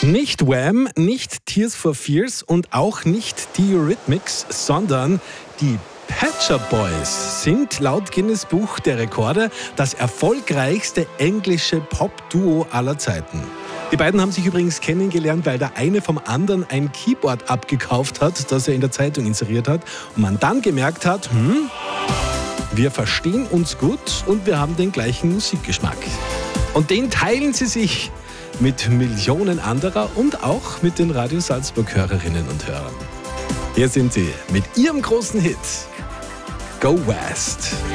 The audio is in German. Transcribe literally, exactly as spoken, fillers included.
Nicht Wham, nicht Tears for Fears und auch nicht die Eurythmics, sondern die Pet Shop Boys sind laut Guinness Buch der Rekorde das erfolgreichste englische Pop-Duo aller Zeiten. Die beiden haben sich übrigens kennengelernt, weil der eine vom anderen ein Keyboard abgekauft hat, das er in der Zeitung inseriert hat. Und man dann gemerkt hat, hm, wir verstehen uns gut und wir haben den gleichen Musikgeschmack. Und den teilen sie sich mit Millionen anderer und auch mit den Radio Salzburg-Hörerinnen und Hörern. Hier sind sie mit ihrem großen Hit Go West.